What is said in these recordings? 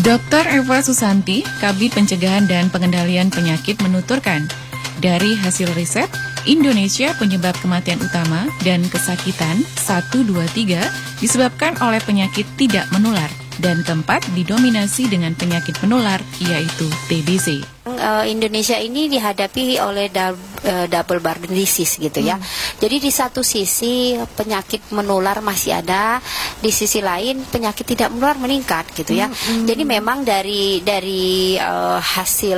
Dr. Eva Susanti, Kabid Pencegahan dan Pengendalian Penyakit menuturkan, dari hasil riset, Indonesia penyebab kematian utama dan kesakitan 1, 2, 3 disebabkan oleh penyakit tidak menular dan keempat didominasi dengan penyakit menular yaitu TBC. Indonesia ini dihadapi oleh double burden disease gitu ya. Jadi di satu sisi penyakit menular masih ada, di sisi lain penyakit tidak menular meningkat gitu ya. Jadi memang dari hasil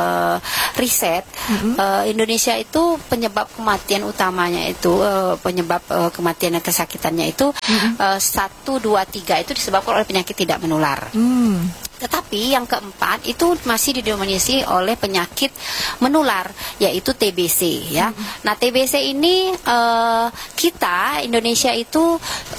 riset Indonesia itu penyebab kematian utamanya itu penyebab kematian dan kesakitannya itu 1, 2, 3 itu disebabkan oleh penyakit tidak menular. Tetapi yang keempat itu masih didominasi oleh penyakit menular yaitu TBC ya. Nah TBC ini kita Indonesia itu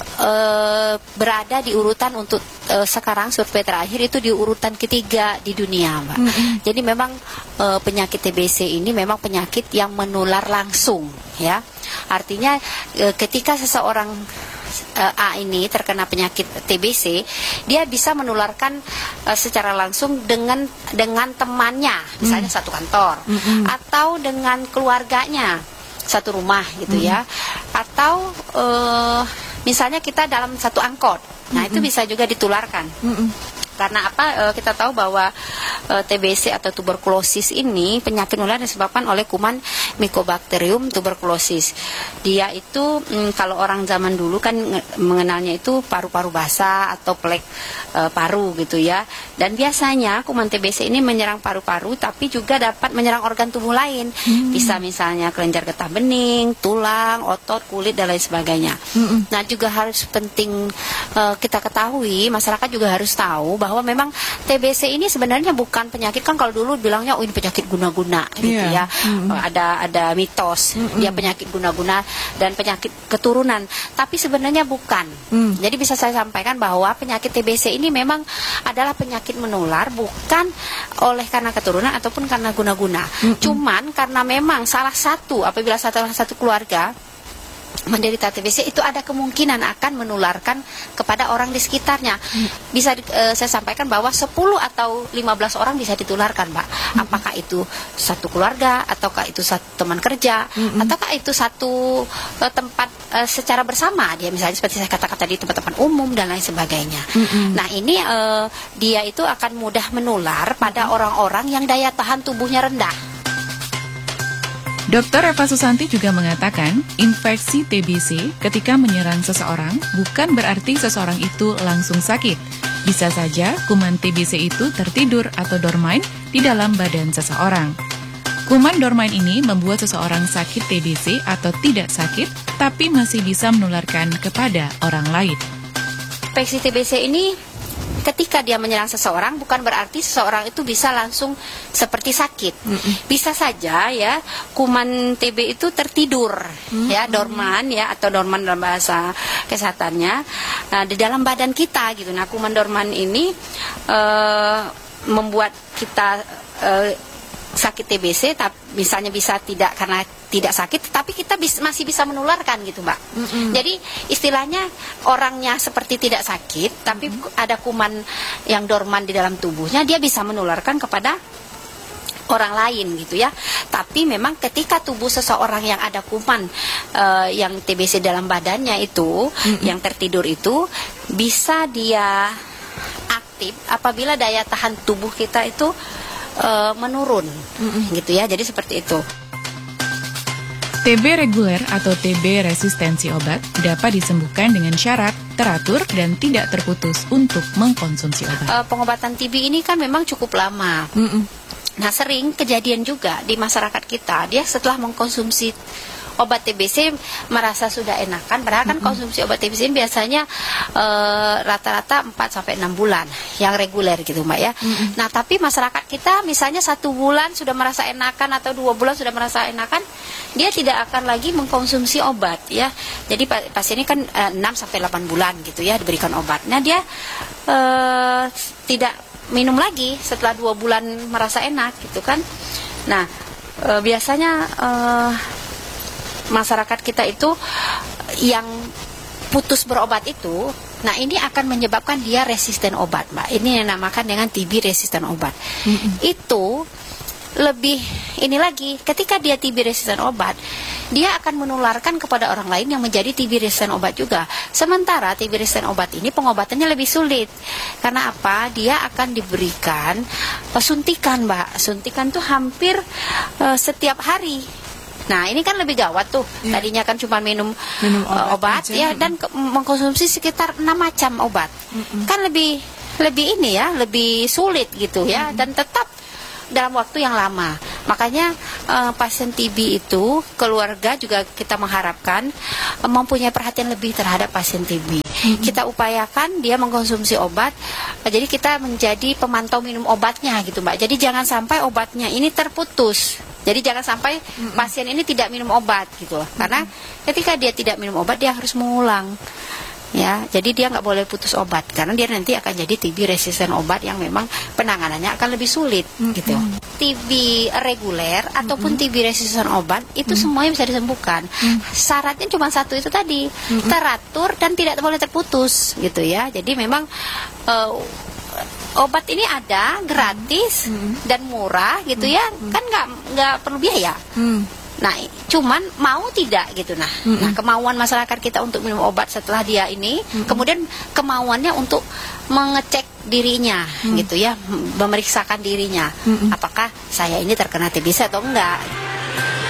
berada di urutan untuk sekarang survei terakhir itu di urutan ketiga di dunia, Mbak. Jadi memang penyakit TBC ini memang penyakit yang menular langsung ya. Artinya ketika seseorang A ini terkena penyakit TBC, dia bisa menularkan secara langsung dengan temannya, misalnya satu kantor, atau dengan keluarganya satu rumah gitu ya, atau misalnya kita dalam satu angkot, nah itu bisa juga ditularkan. Karena apa? Kita tahu bahwa TBC atau tuberkulosis ini penyakit menular disebabkan oleh kuman Mycobacterium tuberculosis. Dia itu kalau orang zaman dulu kan mengenalnya itu paru-paru basah atau plek paru gitu ya. Dan biasanya kuman TBC ini menyerang paru-paru tapi juga dapat menyerang organ tubuh lain. Bisa misalnya kelenjar getah bening, tulang, otot, kulit dan lain sebagainya. Nah, juga harus penting kita ketahui, masyarakat juga harus tahu bahwa memang TBC ini sebenarnya bukan penyakit, kan kalau dulu bilangnya ini penyakit guna-guna gitu ya. Ada mitos dia penyakit guna-guna dan penyakit keturunan, tapi sebenarnya bukan. Jadi bisa saya sampaikan bahwa penyakit TBC ini memang adalah penyakit menular bukan oleh karena keturunan ataupun karena guna-guna. Cuman karena memang salah satu apabila satu keluarga menderita TBC itu ada kemungkinan akan menularkan kepada orang di sekitarnya. Bisa saya sampaikan bahwa 10 atau 15 orang bisa ditularkan, Mbak. Apakah itu satu keluarga, ataukah itu satu teman kerja, ataukah itu satu tempat secara bersama, dia misalnya seperti saya katakan tadi tempat-tempat umum dan lain sebagainya. Nah ini dia itu akan mudah menular pada orang-orang yang daya tahan tubuhnya rendah. Dr. Eva Susanti juga mengatakan, infeksi TBC ketika menyerang seseorang bukan berarti seseorang itu langsung sakit. Bisa saja kuman TBC itu tertidur atau dormain di dalam badan seseorang. Kuman dormain ini membuat seseorang sakit TBC atau tidak sakit, tapi masih bisa menularkan kepada orang lain. Infeksi TBC ini ketika dia menyerang seseorang bukan berarti seseorang itu bisa langsung seperti sakit. Bisa saja ya kuman TB itu tertidur ya, dorman ya, atau dorman dalam bahasa kesehatannya di dalam badan kita gitu. Nah kuman dorman ini membuat kita sakit TBC, tapi misalnya bisa tidak karena tidak sakit, tapi kita masih bisa menularkan gitu, Mbak. Jadi istilahnya orangnya seperti tidak sakit, tapi ada kuman yang dorman di dalam tubuhnya, dia bisa menularkan kepada orang lain gitu ya. Tapi memang ketika tubuh seseorang yang ada kuman yang TBC dalam badannya itu, yang tertidur itu, bisa dia aktif apabila daya tahan tubuh kita itu menurun gitu ya. Jadi seperti itu. TB reguler atau TB resistensi obat dapat disembuhkan dengan syarat teratur dan tidak terputus untuk mengkonsumsi obat. Pengobatan TB ini kan memang cukup lama. Nah sering kejadian juga di masyarakat kita, dia setelah mengkonsumsi obat TBC merasa sudah enakan, padahal kan konsumsi obat TBC ini biasanya rata-rata 4-6 bulan yang reguler gitu, Mbak ya. Nah tapi masyarakat kita misalnya 1 bulan sudah merasa enakan atau 2 bulan sudah merasa enakan, dia tidak akan lagi mengkonsumsi obat ya. Jadi pasien ini kan 6-8 bulan gitu ya diberikan obat. Nah dia tidak minum lagi setelah 2 bulan merasa enak gitu kan. Nah biasanya masyarakat kita itu yang putus berobat itu Nah, ini akan menyebabkan dia resisten obat, Mbak. Ini yang dinamakan dengan TB resisten obat. Itu lebih ini lagi, ketika dia TB resisten obat, dia akan menularkan kepada orang lain yang menjadi TB resisten obat juga. Sementara TB resisten obat ini pengobatannya lebih sulit. Karena apa? Dia akan diberikan suntikan, Mbak. Suntikan tuh hampir setiap hari. Nah, ini kan lebih gawat tuh. Tadinya kan cuma minum obat ya, dan mengkonsumsi sekitar 6 macam obat. Kan lebih ini ya, lebih sulit gitu ya, dan tetap dalam waktu yang lama. Makanya pasien TB itu, keluarga juga kita mengharapkan mempunyai perhatian lebih terhadap pasien TB. Kita upayakan dia mengkonsumsi obat. Jadi kita menjadi pemantau minum obatnya gitu, Mbak. Jadi jangan sampai obatnya ini terputus. Jadi jangan sampai pasien ini tidak minum obat gitu loh. Karena ketika dia tidak minum obat, dia harus mengulang. Ya, jadi dia nggak boleh putus obat karena dia nanti akan jadi TB resisten obat yang memang penanganannya akan lebih sulit gitu. TB reguler ataupun TB resisten obat itu semuanya bisa disembuhkan. Syaratnya cuma satu itu tadi, teratur dan tidak boleh terputus gitu ya. Jadi memang obat ini ada gratis dan murah gitu ya, kan nggak perlu biaya. Nah, cuman mau tidak gitu. Nah, kemauan masyarakat kita untuk minum obat setelah dia ini, kemudian kemauannya untuk mengecek dirinya gitu ya, memeriksakan dirinya, apakah saya ini terkena TBC atau enggak.